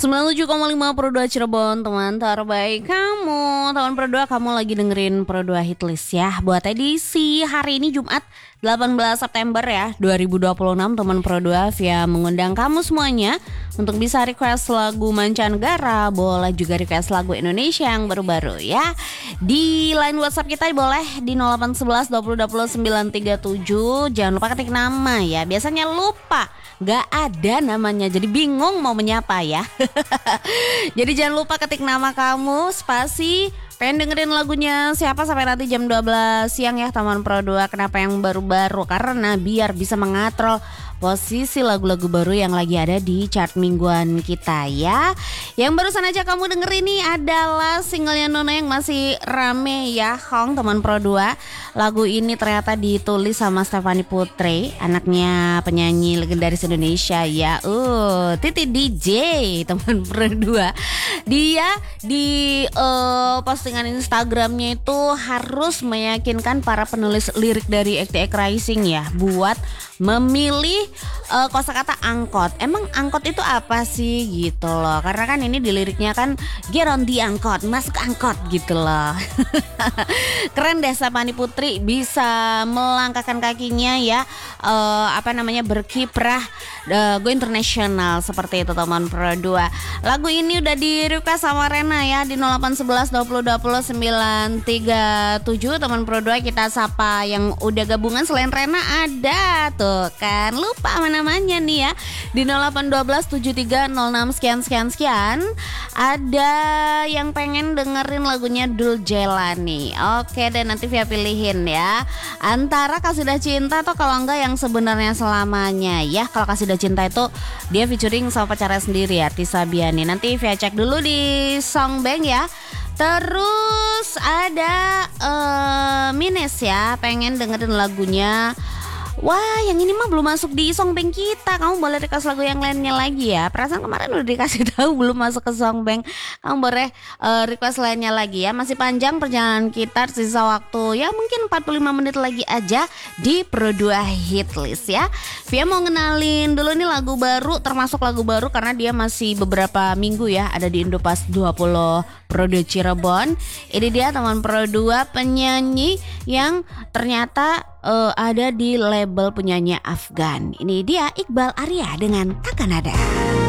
97,5 Pro 2 Cirebon, teman terbaik kamu. Teman Pro 2, kamu lagi dengerin Pro 2 Hitlist ya. Buat edisi hari ini Jumat 18 September ya 2026, teman Pro 2 via mengundang kamu semuanya untuk bisa request lagu mancanegara, boleh juga request lagu Indonesia yang baru-baru ya. Di line WhatsApp kita boleh di 0811 20 20 937. Jangan lupa ketik nama ya. Biasanya lupa, gak ada namanya, jadi bingung mau menyapa ya. Jadi jangan lupa ketik nama kamu, spasi, pengen dengerin lagunya siapa sampai nanti jam 12 siang ya teman Pro 2. Kenapa yang baru-baru? Karena biar bisa mengatrol posisi lagu-lagu baru yang lagi ada di chart mingguan kita ya. Yang barusan aja kamu denger ini adalah singlenya Nona yang masih rame ya, Hong, teman Pro 2. Lagu ini ternyata ditulis sama Stefanie Putri, anaknya penyanyi legendaris Indonesia ya. Titi DJ, teman Pro 2. Dia di postingan Instagramnya itu harus meyakinkan para penulis lirik dari XTX Rising ya buat memilih kosakata angkot. Emang angkot itu apa sih gitu loh? Karena kan ini di liriknya kan get on the angkot, masuk angkot gitu loh. Keren deh Stefanie Putri bisa melangkahkan kakinya ya, berkiprah go internasional seperti itu teman Pro 2. Lagu ini udah di request sama Rena ya di 0811 20 20 937. Teman Pro 2, kita sapa yang udah gabungan. Selain Rena ada tuh kan, lupa namanya nih ya, di 0812 7306 sekian. Ada yang pengen dengerin lagunya Dul Jelani. Oke deh, nanti via pilihin ya, antara Kasidah Cinta atau kalau enggak yang sebenarnya selamanya ya. Kalau Kasidah Cinta itu dia featuring sama pacarnya sendiri ya, Tisa Biani. Nanti via cek dulu di Songbank ya. Terus ada Mines ya, pengen dengerin lagunya. Wah, yang ini mah belum masuk di Songbank kita. Kamu boleh request lagu yang lainnya lagi ya. Perasaan kemarin udah dikasih tahu belum masuk ke Songbank. Kamu boleh request lainnya lagi ya. Masih panjang perjalanan kita, sisa waktu ya mungkin 45 menit lagi aja di Pro 2 Hitlist ya. Via mau ngenalin dulu nih lagu baru, termasuk lagu baru karena dia masih beberapa minggu ya ada di Indopas 20 Pro 2 Cirebon. Ini dia teman Pro 2, penyanyi yang ternyata ada di label punyanya Afgan. Ini dia Iqbal Arya dengan Takkan Ada.